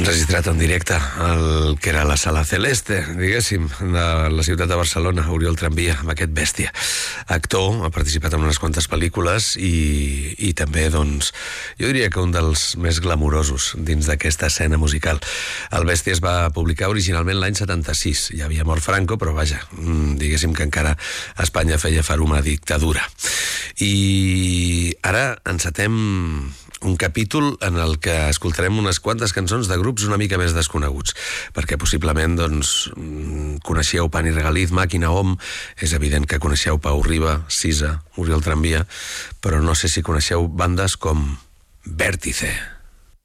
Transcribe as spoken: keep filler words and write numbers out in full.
enregistrat en directe el que era la Sala Celeste, diguéssim, de la ciutat de Barcelona, Oriol Tramvia, amb aquest bèstia. Actor, ha participat en unes quantes pel·lícules i, i també, doncs, jo diria que un dels més glamurosos dins d'aquesta escena musical. El bèstia es va publicar originalment l'any setanta-sis. Ja havia mort Franco, però vaja, diguéssim que encara a Espanya feia faruma dictadura. I ara encetem un capítol en el que escoltarem unes quantes cançons de grups una mica més desconeguts, perquè possiblement doncs, coneixeu Pan i Regaliz, Màquina, Om, és evident que coneixeu Pau Riba, Sisa, Oriol Tramvia, però no sé si coneixeu bandes com Vértice.